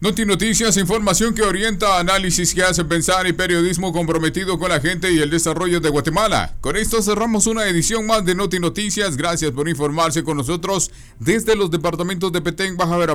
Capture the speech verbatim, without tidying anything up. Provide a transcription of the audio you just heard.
Noti Noticias, información que orienta, análisis que hace pensar y periodismo comprometido con la gente y el desarrollo de Guatemala. Con esto cerramos una edición más de Noti Noticias. Gracias por informarse con nosotros desde los departamentos de Petén, Baja Verapaz,